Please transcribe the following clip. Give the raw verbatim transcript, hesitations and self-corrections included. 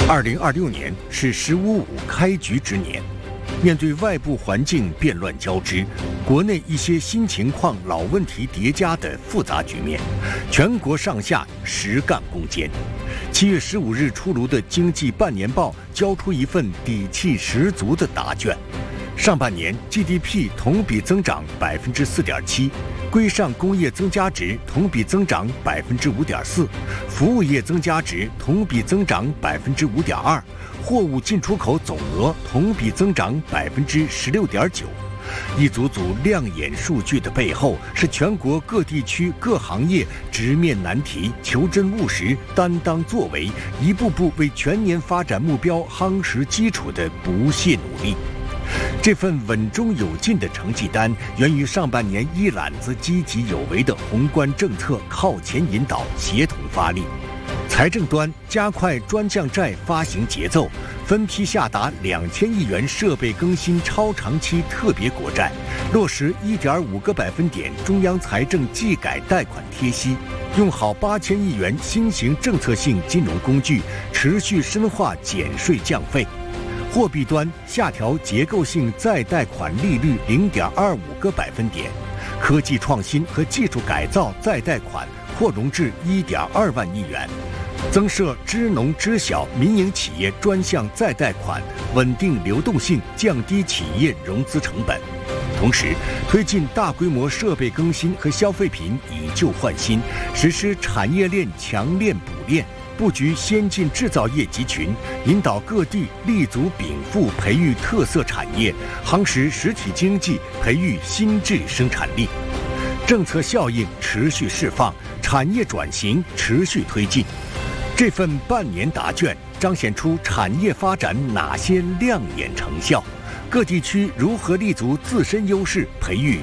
二零二六年是“十五五”开局之年，面对外部环境变乱交织，国内一些新情况、老问题叠加的复杂局面，全国上下实干攻坚。七月十五日出炉的经济半年报交出一份底气十足的答卷。上半年 G D P 同比增长百分之四点七，规上工业增加值同比增长百分之五点四，服务业增加值同比增长百分之五点二，货物进出口总额同比增长百分之十六点九。一组组亮眼数据的背后，是全国各地区各行业直面难题、求真务实、担当作为，一步步为全年发展目标夯实基础的不懈努力。这份稳中有进的成绩单，源于上半年一揽子积极有为的宏观政策靠前引导、协同发力。财政端加快专项债发行节奏，分批下达两千亿元设备更新超长期特别国债，落实一点五个百分点中央财政技改贷款贴息，用好八千亿元新型政策性金融工具，持续深化减税降费。货币端下调结构性再贷款利率零点二五个百分点，科技创新和技术改造再贷款扩容至一点二万亿元，增设支农支小民营企业专项再贷款，稳定流动性，降低企业融资成本。同时，推进大规模设备更新和消费品以旧换新，实施产业链强链补链，布局先进制造业集群，引导各地立足禀赋，培育特色产业，夯实实体经济，培育新质生产力。政策效应持续释放，产业转型持续推进。这份半年答卷彰显出产业发展哪些亮眼成效，各地区如何立足自身优势，培育